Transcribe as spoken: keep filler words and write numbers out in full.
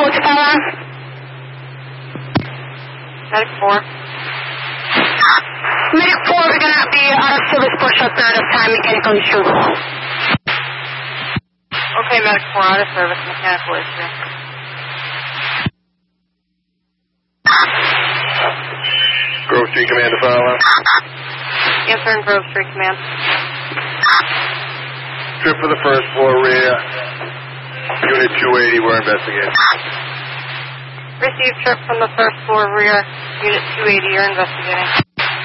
what's your power? Medic four. Medic four, we're going to be out of service for a short period of time, mechanical issue. Okay, Medic four, out of service, mechanical issue. Grove Street Command to file out. Answering Grove Street Command. Trip for the first floor rear. Unit two eighty, we're investigating. Received trip from the first floor rear. Unit two eighty, you're investigating.